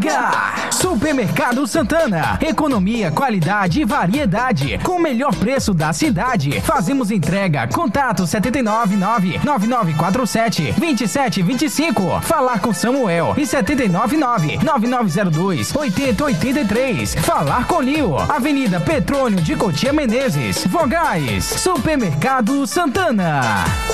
Supermercado Santana, economia, qualidade e variedade, com o melhor preço da cidade. Fazemos entrega, contato 799-9947-2725. Falar com Samuel e 799-9902-8083. Falar com Lio, Avenida Petrônio de Cotia Menezes, Vogais. Supermercado Santana.